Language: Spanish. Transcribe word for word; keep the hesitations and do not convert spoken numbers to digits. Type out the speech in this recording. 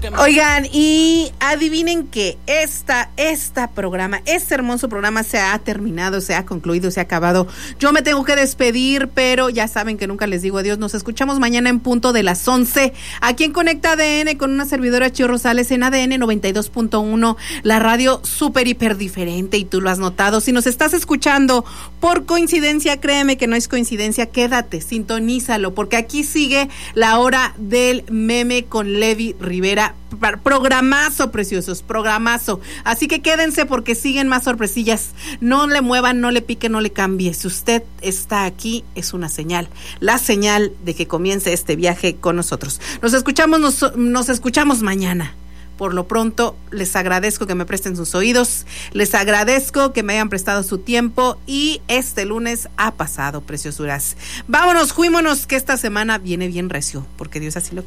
Oigan, y adivinen que esta, esta programa, este hermoso programa se ha terminado, se ha concluido, se ha acabado. Yo me tengo que despedir, pero ya saben que nunca les digo adiós. Nos escuchamos mañana en punto de las once, aquí en Conecta A D N con una servidora Chio Rosales en A D N noventa y dos punto uno, la radio súper hiper diferente, y tú lo has notado. Si nos estás escuchando por coincidencia, créeme que no es coincidencia, quédate, sintonízalo, porque aquí sigue la hora del meme con Levi Rivera. Programazo, preciosos, programazo. Así que quédense porque siguen más sorpresillas. No le muevan, no le pique, no le cambie. Si usted está aquí, es una señal, la señal de que comience este viaje con nosotros. Nos escuchamos, nos, nos escuchamos mañana. Por lo pronto, les agradezco que me presten sus oídos, les agradezco que me hayan prestado su tiempo, y este lunes ha pasado, preciosuras. Vámonos, juímonos, que esta semana viene bien recio, porque Dios así lo quiere.